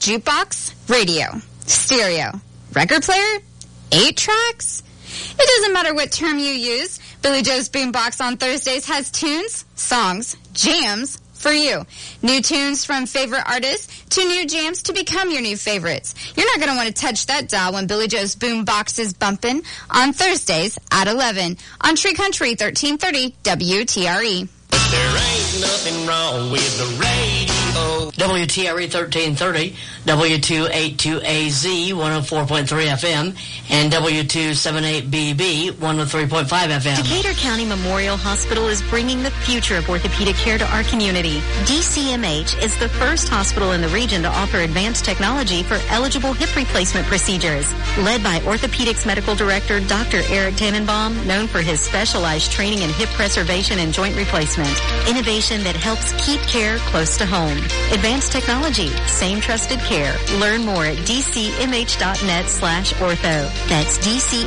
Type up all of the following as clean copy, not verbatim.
jukebox, radio, stereo, record player, 8 tracks? It doesn't matter what term you use. Billy Joe's Boombox on Thursdays has tunes, songs, jams for you. New tunes from favorite artists to new jams to become your new favorites. You're not going to want to touch that dial when Billy Joe's Boombox is bumping on Thursdays at 11 on Tree Country 1330 WTRE. But there ain't nothing wrong with the radio. WTRE 1330, W282AZ 104.3 FM, and W278BB 103.5 FM. Decatur County Memorial Hospital is bringing the future of orthopedic care to our community. DCMH is the first hospital in the region to offer advanced technology for eligible hip replacement procedures. Led by Orthopedics Medical Director Dr. Eric Tannenbaum, known for his specialized training in hip preservation and joint replacement. Innovation that helps keep care close to home. Advanced technology, same trusted care. Learn more at dcmh.net/ortho. That's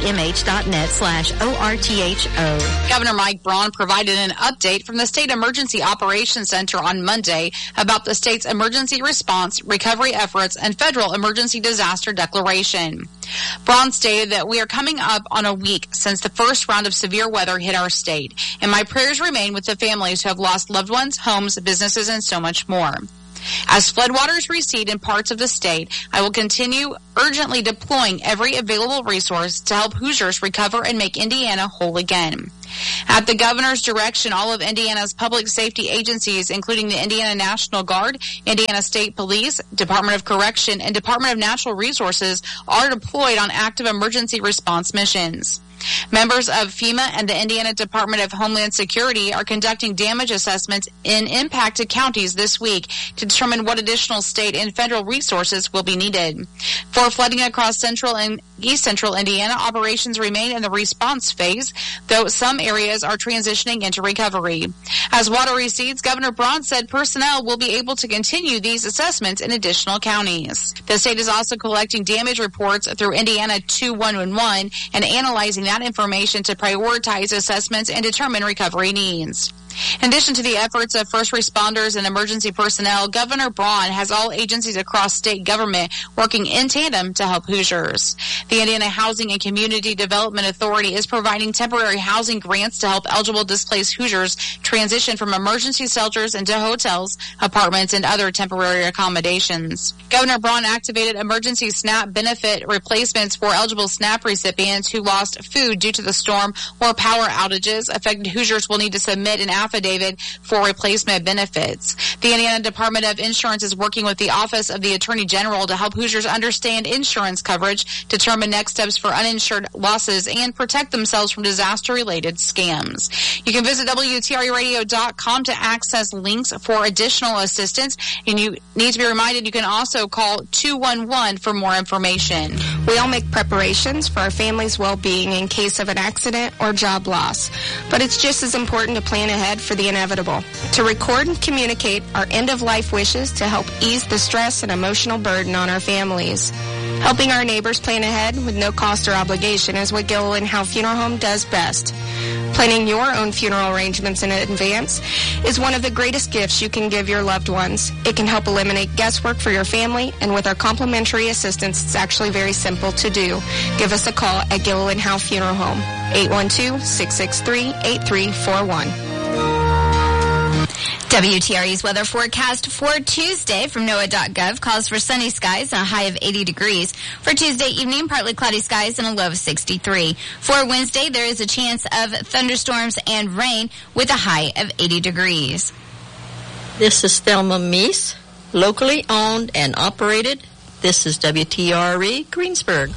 dcmh.net/ORTHO. Governor Mike Braun provided an update from the State Emergency Operations Center on Monday about the state's emergency response, recovery efforts, and federal emergency disaster declaration. Braun stated that we are coming up on a week since the first round of severe weather hit our state, and my prayers remain with the families who have lost loved ones, homes, businesses, and so much more. As floodwaters recede in parts of the state, I will continue urgently deploying every available resource to help Hoosiers recover and make Indiana whole again. At the governor's direction, all of Indiana's public safety agencies, including the Indiana National Guard, Indiana State Police, Department of Correction, and Department of Natural Resources, are deployed on active emergency response missions. Members of FEMA and the Indiana Department of Homeland Security are conducting damage assessments in impacted counties this week to determine what additional state and federal resources will be needed. For flooding across central and east central Indiana, operations remain in the response phase, though some areas are transitioning into recovery. As water recedes, Governor Braun said personnel will be able to continue these assessments in additional counties. The state is also collecting damage reports through Indiana 2111 and analyzing that information to prioritize assessments and determine recovery needs. In addition to the efforts of first responders and emergency personnel, Governor Braun has all agencies across state government working in tandem to help Hoosiers. The Indiana Housing and Community Development Authority is providing temporary housing grants to help eligible displaced Hoosiers transition from emergency shelters into hotels, apartments, and other temporary accommodations. Governor Braun activated emergency SNAP benefit replacements for eligible SNAP recipients who lost food due to the storm or power outages. Affected Hoosiers will need to submit an affidavit for replacement benefits. The Indiana Department of Insurance is working with the Office of the Attorney General to help Hoosiers understand insurance coverage, determine next steps for uninsured losses, and protect themselves from disaster-related scams. You can visit WTREradio.com to access links for additional assistance, and you need to be reminded you can also call 211 for more information. We all make preparations for our family's well-being in case of an accident or job loss, but it's just as important to plan ahead for the inevitable, to record and communicate our end-of-life wishes to help ease the stress and emotional burden on our families. Helping our neighbors plan ahead with no cost or obligation is what Gilliland Howe Funeral Home does best. Planning your own funeral arrangements in advance is one of the greatest gifts you can give your loved ones. It can help eliminate guesswork for your family, and with our complimentary assistance, it's actually very simple to do. Give us a call at Gilliland Howe Funeral Home, 812-663-8341. WTRE's weather forecast for Tuesday from NOAA.gov calls for sunny skies and a high of 80 degrees. For Tuesday evening, partly cloudy skies and a low of 63. For Wednesday, there is a chance of thunderstorms and rain with a high of 80 degrees. This is Thelma Meese, locally owned and operated. This is WTRE Greensburg.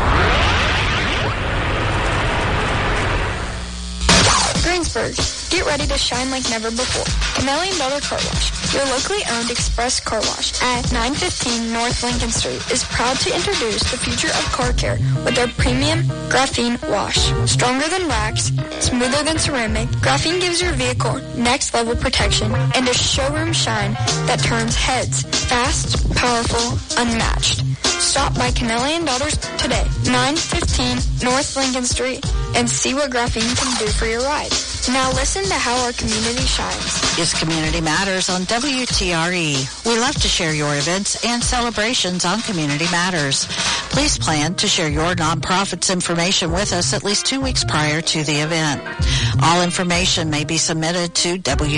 Greensburg, get ready to shine like never before. Chameleon Builder Car Wash, your locally owned express car wash at 915 North Lincoln Street, is proud to introduce the future of car care with their premium graphene wash. Stronger than wax, smoother than ceramic, graphene gives your vehicle next level protection and a showroom shine that turns heads. Fast, powerful, unmatched. Stop by Chameleon Builders today, 915 North Lincoln Street, and see what graphene can do for your ride. Now listen to how our community shines. It's Community Matters on WTRE. We love to share your events and celebrations on Community Matters. Please plan to share your nonprofit's information with us at least 2 weeks prior to the event. All information may be submitted to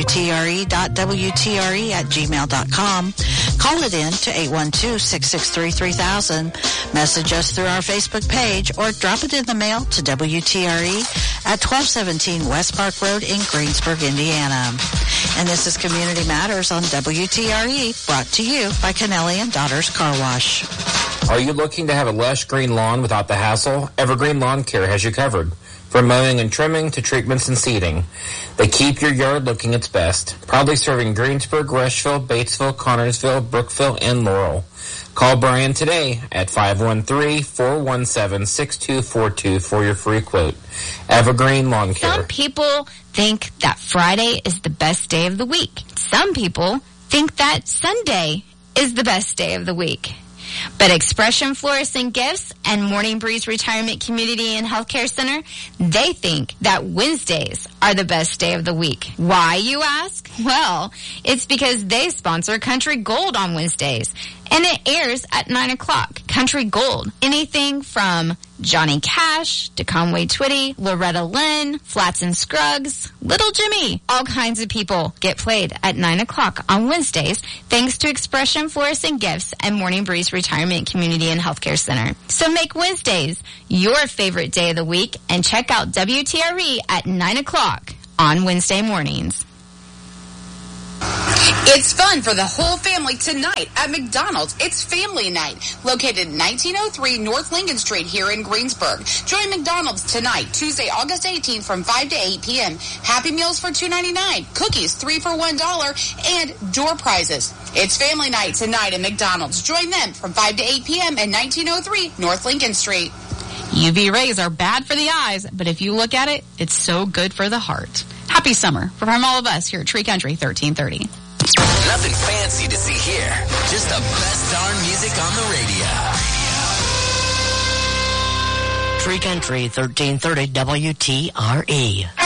wtre.wtre@gmail.com. Call it in to 812-663-3000. Message us through our Facebook page or drop it in the mail to WTRE at 1217 West Park Road in Greensburg, Indiana. And this is Community Matters on WTRE, brought to you by Kennelly and Daughters Car Wash. Are you looking to have a lush green lawn without the hassle? Evergreen Lawn Care has you covered. From mowing and trimming to treatments and seeding, they keep your yard looking its best. Proudly serving Greensburg, Rushville, Batesville, Connorsville, Brookville, and Laurel. Call Brian today at 513-417-6242 for your free quote. Evergreen Lawn Care. Some people think that Friday is the best day of the week. Some people think that Sunday is the best day of the week. But Expression Florists and Gifts and Morning Breeze Retirement Community and Healthcare Center, they think that Wednesdays are the best day of the week. Why, you ask? Well, it's because they sponsor Country Gold on Wednesdays, and it airs at 9 o'clock. Country Gold. Anything from Johnny Cash to Conway Twitty, Loretta Lynn, Flats and Scruggs, Little Jimmy. All kinds of people get played at 9 o'clock on Wednesdays thanks to Expression Florists and Gifts and Morning Breeze Retirement Community and Healthcare Center. So make Wednesdays your favorite day of the week and check out WTRE at 9 o'clock on Wednesday mornings. It's fun for the whole family tonight at McDonald's. It's Family Night, located 1903 North Lincoln Street here in Greensburg. Join McDonald's tonight, Tuesday, August 18th from 5 to 8 p.m. Happy Meals for $2.99, cookies 3 for $1, and door prizes. It's Family Night tonight at McDonald's. Join them from 5 to 8 p.m. at 1903 North Lincoln Street. UV rays are bad for the eyes, but if you look at it, it's so good for the heart. Happy summer from all of us here at Tree Country 1330. Nothing fancy to see here. Just the best darn music on the radio. Tree Country 1330 WTRE.